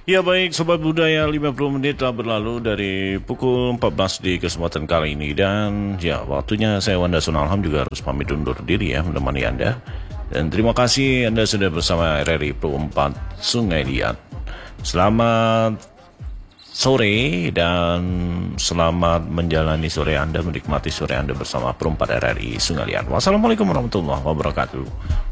Ya baik Sobat Budaya, 50 menit telah berlalu dari pukul 14 di kesempatan kali ini. Dan ya waktunya saya Wanda Sunalham juga harus pamit undur diri ya menemani Anda. Dan terima kasih Anda sudah bersama RRI Pro 4 Sungai Liat. Selamat sore dan selamat menjalani sore Anda, menikmati sore Anda bersama Pro 4 RRI Sungai Liat. Wassalamualaikum warahmatullahi wabarakatuh.